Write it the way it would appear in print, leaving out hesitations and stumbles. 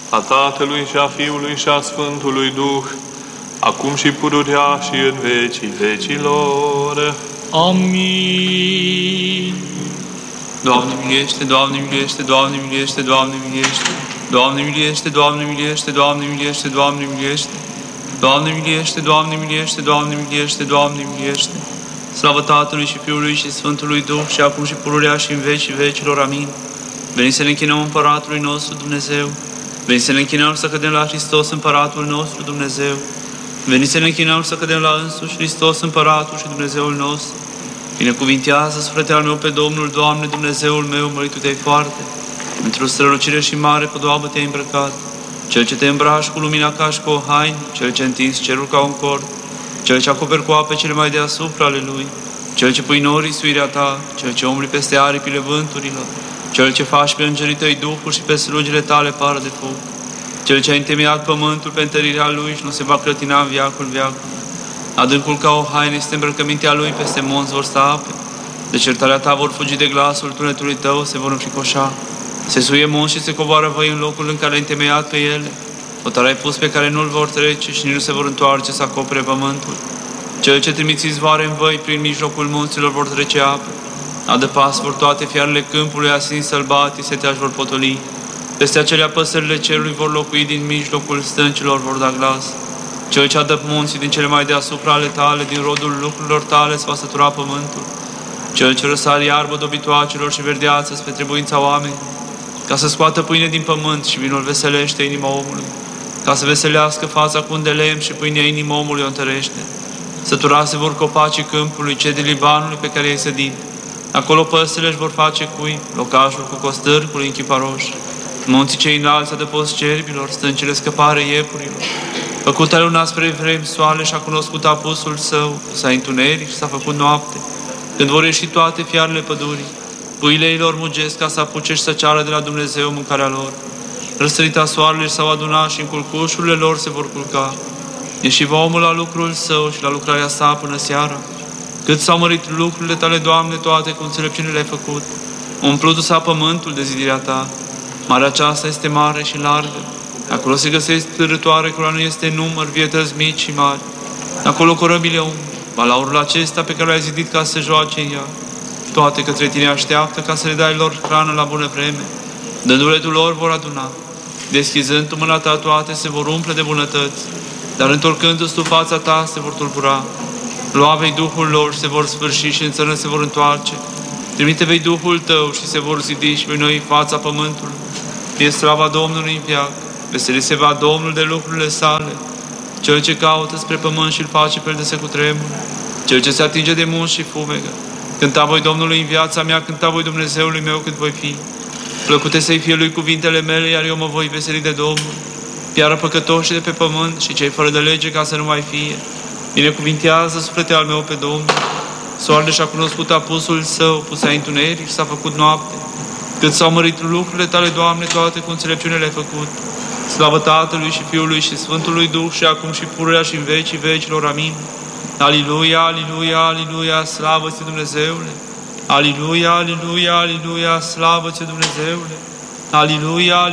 a Tatălui și a Fiului și a Sfântului Duh, acum și pururea și în vecii vecilor. Amin. Doamne miluiește, Doamne miluiește, Doamne miluiește, Doamne miluiește. Doamne miluiește, Doamne miluiește, Doamne miluiește, Doamne miluiește. Doamne miluiește, Doamne miluiește, Doamne miluiește, Doamne miluiește. Slavă Tatălui și Fiului și Sfântului Duh, și acum și pururea și în vecii vecilor. Amin. Veniți să ne închinăm Împăratului nostru Dumnezeu. Veniți să ne închinăm să cădem la Hristos, Împăratul nostru Dumnezeu. Veniți să ne închinăm să cădem la însuși Hristos, Împăratul și Dumnezeul nostru. Binecuvintează, sufletul meu, pe Domnul, Doamne, Dumnezeul meu, măritu te-ai foarte. Într-o strălucire și mare podoabă te-ai îmbrăcat. Cel ce te îmbraci cu lumina ca și cu o haină, cel ce întins cerul ca un cord, cel ce acoperi cu ape cele mai deasupra ale lui, cel ce pui norii suirea ta, cel ce umbli peste aripile vânturilor, cel ce faci pe îngerii tăi duhul și pe slugile tale pară de foc, cel ce a întemeiat pământul pe întărirea lui și nu se va clătina în veacul veacului. Adâncul ca o haină este îmbrăcămintea lui, peste monți vor sta ape. De certarea ta vor fugi de glasul tunetului tău, se vor înfricoșa. Se suie monți și se coboară văi în locul în care ai întemeiat pe ele. Hotar ai pus pe care nu-l vor trece și nici nu se vor întoarce să acopere pământul. Cel ce trimiți izvoare în văi, prin mijlocul munților vor trece ape. Adăpas vor toate fiarele câmpului, asin sălbatii, seteași vor potoli. Peste acelea păsările cerului vor locui, din mijlocul stâncilor vor da glas. Cel ce adă munții din cele mai deasupra ale tale, din rodul lucrurilor tale, se va sătura pământul. Cel ce răsari iarbă dobitoacelor și verdeață spre trebuința oamenilor, ca să scoată pâine din pământ și vinul veselește inima omului, ca să veselească fața cu un de lemn și pâinea inima omului o întărește. Săturase vor copacii câmpului, cei de Libanului pe care i-ai sădit. Acolo păsările își vor face cui, locașul cu costârcul în chiparoș. Munții cei înalți adăpost cerbilor, stâncile scăpare iepurilor. Făcută luna spre vremi soare și-a cunoscut apusul său, s-a întuneric și s-a făcut noapte. Când vor ieși toate fiarele pădurii, puile ei lor mugesc ca să apuce și să ceară de la Dumnezeu mâncarea lor. Răsărita soarele s-au adunat și în culcușurile lor se vor culca. Ieși va omul la lucrul său și la lucrarea sa până seara. Cât s-au mărit lucrurile tale, Doamne, toate cu înțelepciune le-ai făcut. Umplutu s-a pământul de zidirea ta. Marea aceasta este mare și largă. Acolo se găsesc târătoare, căruia nu este număr, vietăți mici și mari. Acolo corăbile umb, balaurul acesta pe care l-ai zidit ca să se joace în ea. Toate către tine așteaptă ca să le dai lor hrană la bună vreme. Dânduletul lor vor aduna. Deschizând tu mâna ta, toate se vor umple de bunătăți, dar întorcându-ți tu fața ta, se vor tulbura. Lua vei Duhul lor și se vor sfârși și în țărână se vor întoarce. Trimite vei Duhul tău și se vor zidi și vei noi fața pământului. Fie slava Domnului în veac, veseli se va Domnul de lucrurile sale. Cel ce caută spre pământ și îl face pe el de se cutremur. Cel ce se atinge de munți și fumegă. Cânta voi Domnului în viața mea, cânta voi Dumnezeului meu cât voi fi. Plăcute să-i fie lui cuvintele mele, iar eu mă voi veseli de Domnul. Piară păcătoșii de pe pământ și cei fără de lege ca să nu mai fie. Binecuvintează sufletul al meu pe Domnul. Soarele și-a cunoscut apusul său, pusea întuneric și s-a făcut noapte. Cât s-au mărit lucrurile tale, Doamne, toate cu înțelepciune le-ai făcut. Slavă Tatălui și Fiului și Sfântului Duh, și acum și pururea și în vecii vecilor. Amin. Aliluia, aliluia, aliluia, slavă-ți Dumnezeule! Aliluia, aliluia, aliluia, slavă-ți Dumnezeule! Aliluia,